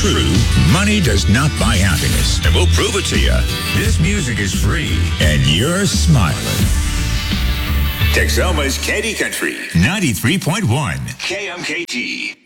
true, money does not buy happiness. And we'll prove it to you. This music is free, and you're smiling. Texoma's Candy Country, 93.1 KMKG.